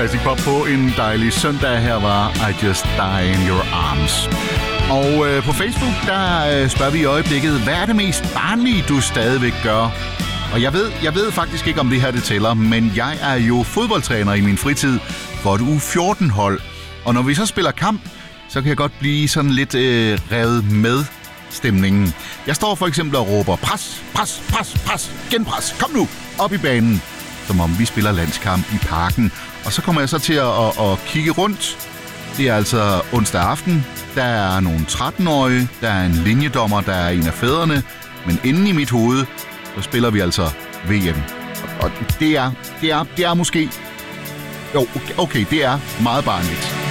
Classic Pop på en dejlig søndag. Her var I Just Die in Your Arms. Og på Facebook, der spørger vi i øjeblikket, hvad er det mest barnlige, du stadigvæk gør? Og jeg ved faktisk ikke, om det her det tæller, men jeg er jo fodboldtræner i min fritid for et U14-hold. Og når vi så spiller kamp, så kan jeg godt blive sådan lidt revet med stemningen. Jeg står for eksempel og råber, pres, pres, pres, pres, genpres, kom nu, op i banen. Som om vi spiller landskamp i parken. Og så kommer jeg så til at kigge rundt. Det er altså onsdag aften. Der er nogle 13-årige, der er en linjedommer, der er en af fædrene. Men inde i mit hoved, så spiller vi altså VM. Og det er måske... Jo, okay, det er meget barnligt.